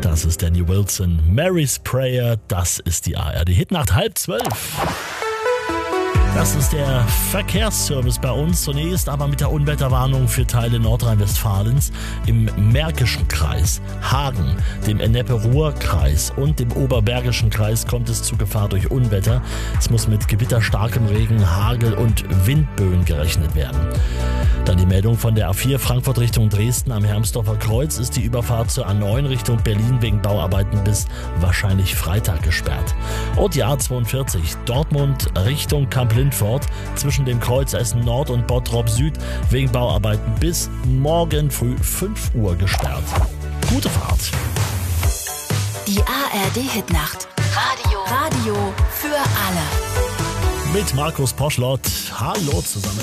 Das ist Danny Wilson. Mary's Prayer, das ist die ARD-Hitnacht 11:30. Das ist der Verkehrsservice bei uns. Zunächst aber mit der Unwetterwarnung für Teile Nordrhein-Westfalens im Märkischen Kreis, Hagen, dem Ennepe-Ruhr-Kreis und dem Oberbergischen Kreis kommt es zu Gefahr durch Unwetter. Es muss mit gewitterstarkem Regen, Hagel und Windböen gerechnet werden. Dann die Meldung von der A4 Frankfurt Richtung Dresden am Hermsdorfer Kreuz ist die Überfahrt zur A9 Richtung Berlin wegen Bauarbeiten bis wahrscheinlich Freitag gesperrt. Und die A42 Dortmund Richtung Kamp-Lindfort zwischen dem Kreuz Essen Nord und Bottrop Süd wegen Bauarbeiten bis morgen früh 5 Uhr gesperrt. Gute Fahrt. Die ARD-Hitnacht. Radio für alle. Mit Markus Poschlott. Hallo zusammen.